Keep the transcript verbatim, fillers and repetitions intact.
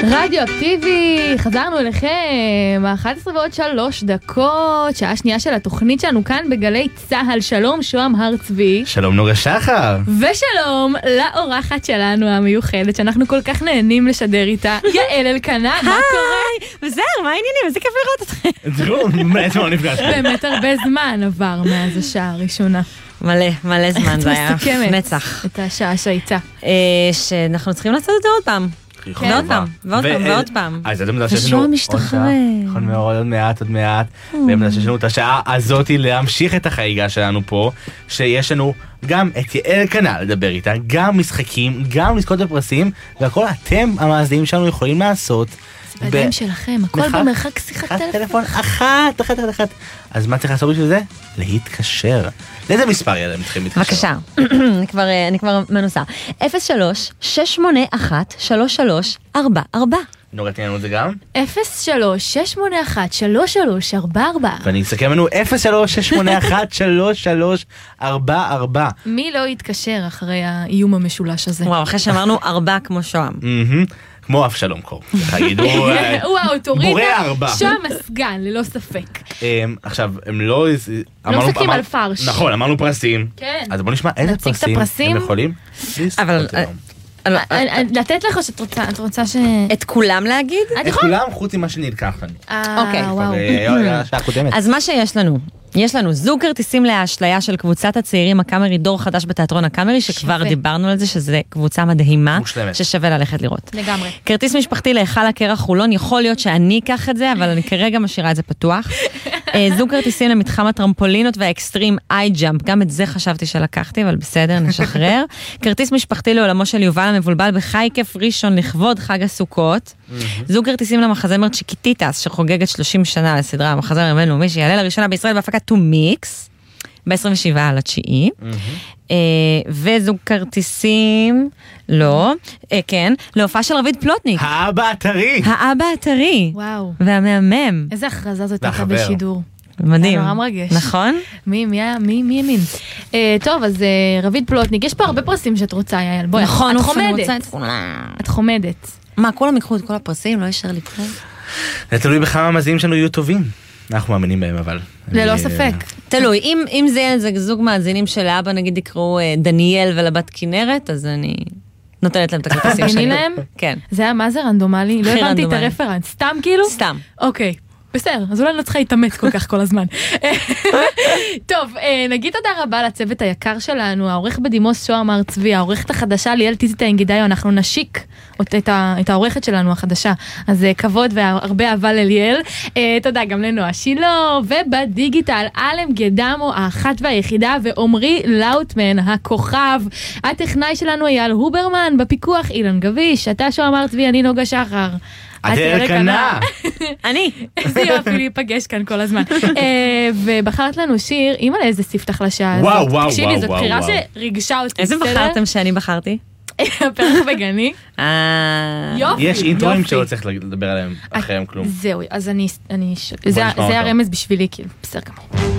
רדיו אקטיבי, חזרנו אליכם, אחת עשרה ועוד שלוש דקות, שעה שנייה של התוכנית שלנו כאן בגלי צהל. שלום שוהם הר צבי. שלום נורה שחר. ושלום לאורחת שלנו המיוחדת, שאנחנו כל כך נהנים לשדר איתה, יעל אלקנה. מה קורה? וזר, מה העניינים? איזה כיף לראות אתכם. תראו, באמת לא נפגשנו. באמת הרבה זמן עבר מאז השעה הראשונה. מלא, מלא זמן זה היה. נצח. את השעה שהייתה. שאנחנו צריכים לעשות את זה עוד פעם. ועוד פעם, ועוד פעם, ועוד פעם. אז אתם יודעים שיש לנו עוד שעה, נכון מאוד, עוד מעט, עוד מעט, והם שיש לנו את השעה הזאת להמשיך את החגיגה שלנו פה, שיש לנו גם את יעל אלקנה לדבר איתה, גם משחקים, גם לזכות בפרסים, והכל אתם המאזינים שלנו יכולים לעשות. זה בידיים שלכם, הכל במרחק שיחת טלפון. אחת, אחת, אחת. אז מה צריך לעשות בשביל זה? להתקשר. לאיזה מספר יעל הם צריכים להתקשר? בבקשה, אני כבר מנוסה. אפס שלוש שש שמונה אחת שלוש שלוש ארבע ארבע. נורא תהיינו את זה גם? אפס שלוש שש שמונה אחת שלוש שלוש ארבע ארבע. ואני אסכם לנו אפס שלוש שש שמונה אחת שלוש שלוש ארבע ארבע. מי לא יתקשר אחרי האיום המשולש הזה? וואו, אחרי שאמרנו ארבע כמו שוהם. כמו אבשלום קור. הוא האוטוריטה, בורא ארבע. שוהם הסגן, ללא ספק. עכשיו, הם לא... לא מסכים על פרש. נכון, אמרנו פרסים. כן. אז בוא נשמע איזה פרסים הם יכולים. אבל... לתת לך שאת רוצה, את רוצה ש... את כולם להגיד? את כולם חוץ ממה שנלקח לנו. אוקיי. וואו. אז מה שיש לנו, יש לנו זוג כרטיסים להשליה של קבוצת הצעירים הקאמרי, דור חדש בתיאטרון הקאמרי, שכבר דיברנו על זה, שזה קבוצה מדהימה, ששווה ללכת לראות. לגמרי. כרטיס משפחתי להיכל הקרח חולון, יכול להיות שאני אקח את זה, אבל אני כרגע משאירה את זה פתוח. זוג כרטיסים למתחם הטרמפולינות והאקסטרים איי-ג'אמפ, גם את זה חשבתי שלקחתי, אבל בסדר, נשחרר. כרטיס משפחתי לעולמו של יובל המבולבל בחי כיף ראשון לכבוד חג הסוכות. זוג כרטיסים למחזמר צ'יקיטיטס, שחוגגת שלושים שנה לסדרה המחזמר הבינלאומי, שיעלה לראשונה בישראל בהפקת To Mix, ב-עשרים ושבעה לתשיעי. וזוג כרטיסים, לא, כן, להופעה של רביד פלוטניק. האבא הטרי. האבא הטרי. וואו. והמהמם. איזה הכרזה זאת הייתה בשידור. מדהים. זה נורא מרגש. נכון? מי, מי, מי, מי ימין? טוב, אז רביד פלוטניק, יש פה הרבה פרסים שאת רוצה, יעל. בואי, נכון, את חומדת. את חומדת. מה, כולם יקחו את כל הפרסים, לא ישר לי פה? זה תלוי בכמה המאזינים שלנו יהיו טובים. אנחנו מאמינים בהם, אבל... ללא ספק. תלוי, אם זה יהיה איזה זוג מאזינים שלאבא נגיד יקראו דניאל ולבת כנרת, אז אני נותנת להם את הכרטיסים שלי. תגידי להם? כן. זה היה מה זה רנדומלי? לא הבנתי את הרפרנס. סתם כאילו? סתם. אוקיי. בסדר, אז אולי לא צריכה להתאמץ כל כך כל הזמן. טוב, נגיד תודה רבה לצוות היקר שלנו, העורך בדימוס שוהם הר צבי, העורכת החדשה ליאל טיזיטה אינגידאיו, אנחנו נשיק את העורכת שלנו החדשה, אז כבוד והרבה אהבה לליאל. תודה גם לנועה שילה, ובדיגיטל אלם גדמו, האחת והיחידה, ועומרי לאוטמן, הכוכב, הטכנאי שלנו אייל הוברמן, בפיקוח אילן גביש, אתה שוהם הר צבי, אני נוגה שחר. את אלקנה. אני. זה יופי להיפגש כאן כל הזמן. ובחרת לנו שיר, אימא לאיזה ספתח לשעה הזאת. וואו, וואו, תקשיבי, זו בחירה שריגשה אותי. איזה בחרתם שאני בחרתי? הפרח בגני. יופי. יש אינטרואים שלא צריך לדבר עליהם אחריהם כלום. זהו, אז אני... זה הרמז בשבילי, כאילו, בסדר גמור.